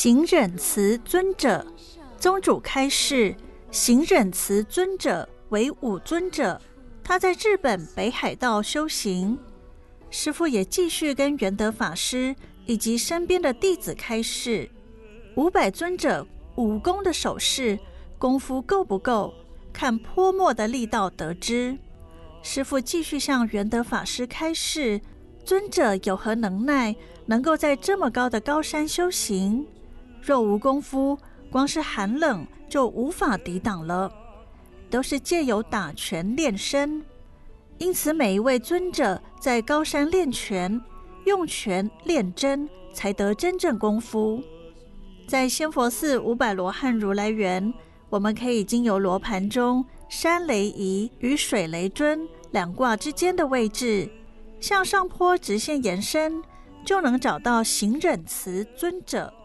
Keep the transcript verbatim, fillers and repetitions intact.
行忍慈尊者，宗主开示，行忍慈尊者为五尊者，他在日本北海道修行。师父也继续跟圆德法师以及身边的弟子开示，五百尊者武功的手势功夫够不够，看泼墨的力道得知。师父继续向圆德法师开示，尊者有何能耐，能够在这么高的高山修行？若无功夫，光是寒冷就无法抵挡了，都是借由打拳练身。因此每一位尊者在高山练拳，用拳练真，才得真正功夫。在仙佛寺五百罗汉如来园，我们可以经由罗盘中山雷仪与水雷尊两卦之间的位置，向上坡直线延伸，就能找到行忍慈尊者。